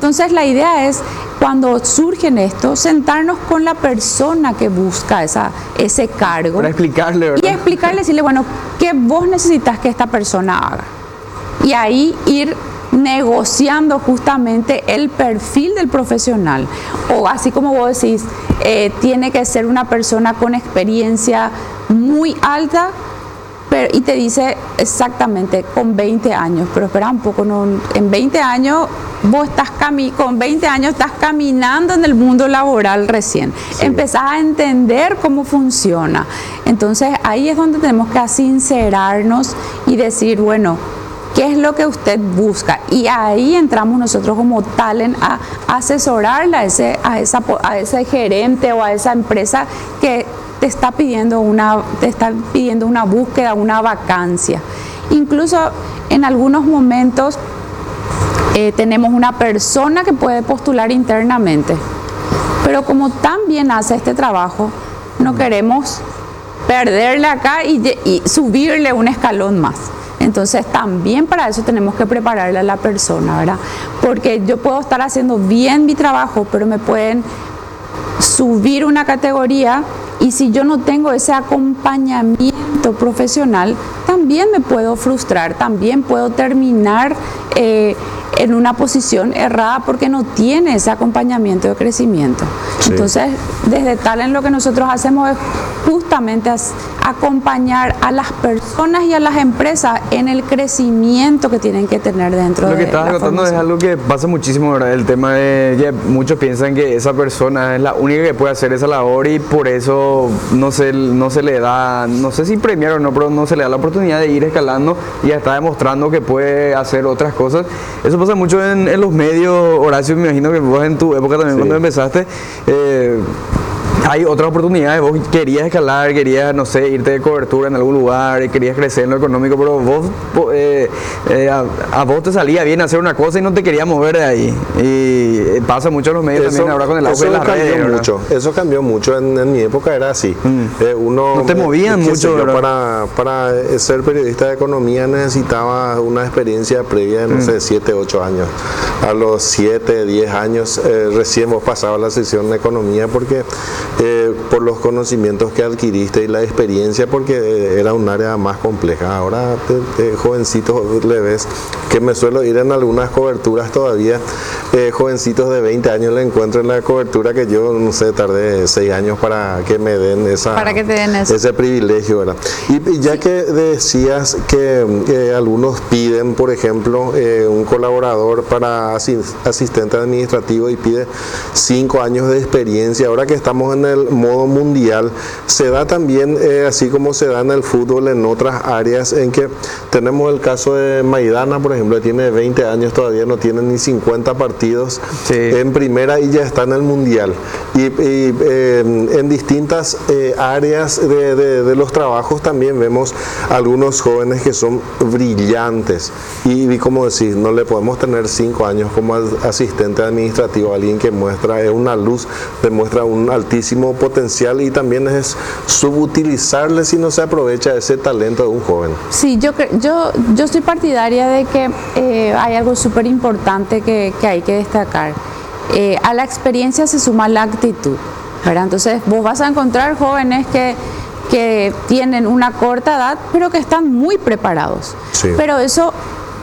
Entonces la idea es, cuando surgen esto, sentarnos con la persona que busca ese cargo. Para explicarle, ¿verdad? Y explicarle, decirle, bueno, ¿qué vos necesitas que esta persona haga? Y ahí ir negociando justamente el perfil del profesional. O así como vos decís, tiene que ser una persona con experiencia muy alta, y te dice exactamente con 20 años, pero espera un poco, no, en 20 años vos con 20 años estás caminando en el mundo laboral recién, sí. Empezás a entender cómo funciona. Entonces ahí es donde tenemos que sincerarnos y decir, bueno, ¿qué es lo que usted busca? Y ahí entramos nosotros como talent a asesorarle a ese gerente o a esa empresa que te está pidiendo una búsqueda, una vacancia. Incluso en algunos momentos tenemos una persona que puede postular internamente, pero como tan bien hace este trabajo, no queremos perderle acá y subirle un escalón más. Entonces también para eso tenemos que prepararle a la persona, ¿verdad? Porque yo puedo estar haciendo bien mi trabajo, pero me pueden subir una categoría, y si yo no tengo ese acompañamiento profesional, también me puedo frustrar, también puedo terminar en una posición errada porque no tiene ese acompañamiento de crecimiento. Sí. Entonces, desde Talent lo que nosotros hacemos es justamente acompañar a las personas y a las empresas en el crecimiento que tienen que tener dentro de la formación. Lo que estás contando es algo que pasa muchísimo, ¿verdad? El tema de que muchos piensan que esa persona es la única que puede hacer esa labor y por eso no se le da, no sé si premiar o no, pero no se le da la oportunidad de ir escalando y ya está demostrando que puede hacer otras cosas. Eso pasa mucho en los medios, Horacio, me imagino que vos en tu época también, sí, cuando empezaste, hay otras oportunidades. Vos querías escalar, querías, no sé, irte de cobertura en algún lugar, querías crecer en lo económico, pero a vos te salía bien hacer una cosa y no te querías mover de ahí. Y pasa mucho en los medios también ahora con el auge de las redes. Eso cambió mucho. En mi época era así. No te movían mucho. Para ser periodista de economía necesitaba una experiencia previa de, no sé, 7, 8 años. A los 7, 10 años recién vos pasabas la sesión de economía porque por los conocimientos que adquiriste y la experiencia, porque era un área más compleja. Ahora jovencitos le ves, que me suelo ir en algunas coberturas todavía, jovencitos de 20 años le encuentro en la cobertura que yo, no sé, tardé 6 años para que me den ese privilegio, ¿verdad? Y ya que decías que algunos piden, por ejemplo, un colaborador para asistente administrativo y pide 5 años de experiencia, ahora que estamos en el modo mundial, se da también, así como se da en el fútbol, en otras áreas, en que tenemos el caso de Maidana, por ejemplo, que tiene 20 años, todavía no tiene ni 50 partidos, sí, en primera y ya está en el mundial. Y en distintas áreas de los trabajos también vemos algunos jóvenes que son brillantes y como decís, no le podemos tener 5 años como asistente administrativo, alguien que muestra una luz, demuestra un altísimo potencial y también es subutilizarle si no se aprovecha ese talento de un joven. Sí, yo soy partidaria de que hay algo súper importante que hay que destacar. A la experiencia se suma la actitud, ¿verdad? Entonces vos vas a encontrar jóvenes que tienen una corta edad pero que están muy preparados, sí, pero eso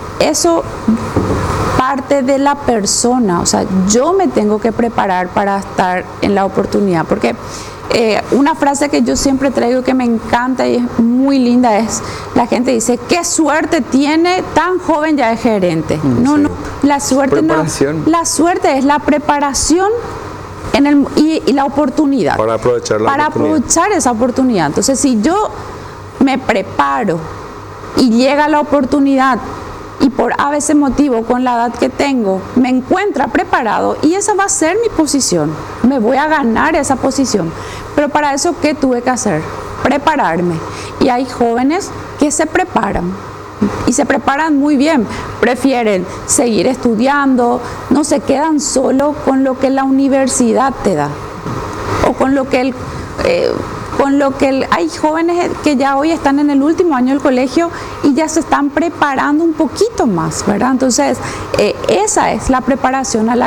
parte de la persona. O sea, yo me tengo que preparar para estar en la oportunidad, porque una frase que yo siempre traigo que me encanta y es muy linda es, la gente dice, qué suerte tiene, tan joven ya es gerente. No, sí, no, la suerte no, la suerte es la preparación y la oportunidad. Para aprovechar aprovechar esa oportunidad. Entonces, si yo me preparo y llega la oportunidad y por a veces motivo con la edad que tengo me encuentra preparado y esa va a ser mi posición, me voy a ganar esa posición, pero para eso ¿qué tuve que hacer? Prepararme. Y hay jóvenes que se preparan y se preparan muy bien, prefieren seguir estudiando, no se quedan solo con lo que la universidad te da o con lo que hay jóvenes que ya hoy están en el último año del colegio y ya se están preparando un poquito más, ¿verdad? Entonces, esa es la preparación a la